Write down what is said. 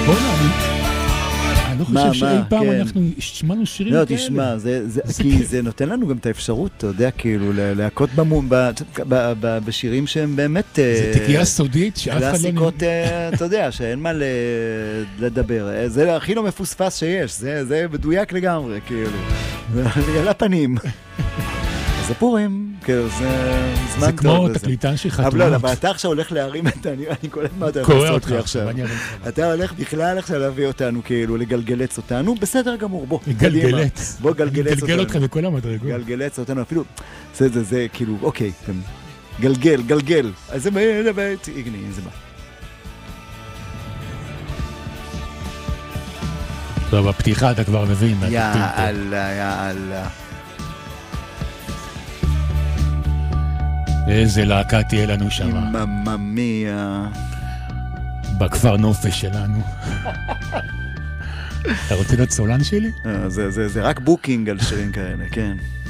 אני לא חושב שאי פעם אנחנו שמענו שירים כאלה. לא, תשמע, כי זה נותן לנו גם את האפשרות, אתה יודע, כאילו, להכות בשירים שהם באמת... זה תקיעה סודית שאף אחד לא... קלאסיקות, אתה יודע, שאין מה לדבר. זה הכי לא מפוספס שיש, זה מדויק לגמרי, כאילו. זה על הפנים. זה פורים, כאילו, זה זמן טוב. זה כמו תקליטן של חתונות. אבל אתה עכשיו הולך להרים את אני קולט מה אתה קורא אותך עכשיו. אתה הולך בכלל עכשיו להביא אותנו, כאילו, לגלגלץ אותנו, בסדר גמור, בוא. גלגלץ. בוא גלגלץ אותנו. גלגל אותך בכל המדרגות. גלגלץ אותנו, אפילו, זה כאילו, אוקיי, גלגל. אז זה מה, הנה, זה מה. טוב, בפתיחה אתה כבר מבין. יאללה. איזה להקה תהיה לנו שם. מממיה. בכפר נופש שלנו. אתה רוצה להיות סולן שלי? זה רק בוקינג על שירים כאלה, כן.